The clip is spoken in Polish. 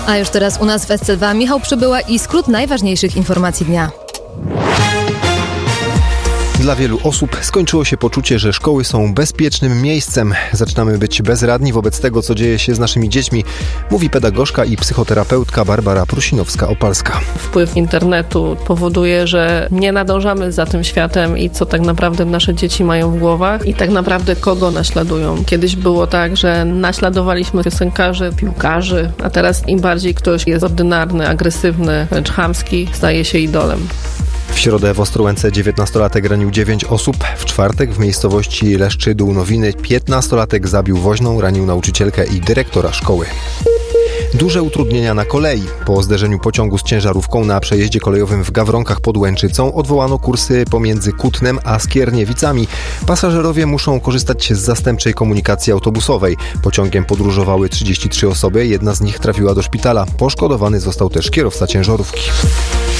A już teraz u nas w SC2 Michał Przybyła i skrót najważniejszych informacji dnia. Dla wielu osób skończyło się poczucie, że szkoły są bezpiecznym miejscem. Zaczynamy być bezradni wobec tego, co dzieje się z naszymi dziećmi, mówi pedagogzka i psychoterapeutka Barbara Prusinowska-Opalska. Wpływ internetu powoduje, że nie nadążamy za tym światem i co tak naprawdę nasze dzieci mają w głowach i tak naprawdę kogo naśladują. Kiedyś było tak, że naśladowaliśmy piosenkarzy, piłkarzy, a teraz im bardziej ktoś jest ordynarny, agresywny, wręcz chamski, staje się idolem. W środę w Ostrołęce 19-latek ranił 9 osób. W czwartek w miejscowości Leszczy-Dół-Nowiny 15-latek zabił woźną, ranił nauczycielkę i dyrektora szkoły. Duże utrudnienia na kolei. Po zderzeniu pociągu z ciężarówką na przejeździe kolejowym w Gawronkach pod Łęczycą odwołano kursy pomiędzy Kutnem a Skierniewicami. Pasażerowie muszą korzystać z zastępczej komunikacji autobusowej. Pociągiem podróżowały 33 osoby, jedna z nich trafiła do szpitala. Poszkodowany został też kierowca ciężarówki.